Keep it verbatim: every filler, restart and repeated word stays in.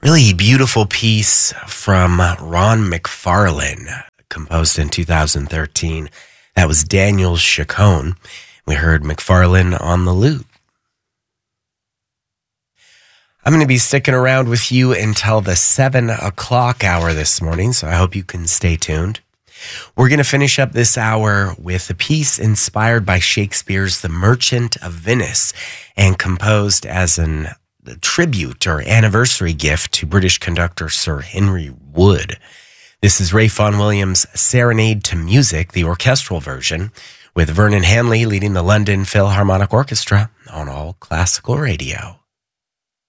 Really beautiful piece from Ron McFarlane, composed in two thousand thirteen. That was Daniel Chacon. We heard McFarlane on the lute. I'm going to be sticking around with you until the seven o'clock hour this morning, so I hope you can stay tuned. We're going to finish up this hour with a piece inspired by Shakespeare's The Merchant of Venice and composed as an tribute or anniversary gift to British conductor Sir Henry Wood. This is Ray Vaughan Williams' Serenade to Music, the orchestral version, with Vernon Hanley leading the London Philharmonic Orchestra on All Classical Radio.